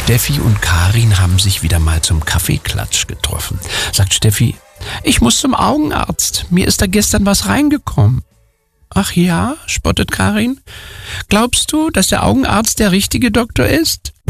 Steffi und Karin haben sich wieder mal zum Kaffeeklatsch getroffen. Sagt Steffi: Ich muss zum Augenarzt. Mir ist da gestern was reingekommen. Ach ja, spottet Karin. Glaubst du, dass der Augenarzt der richtige Doktor ist?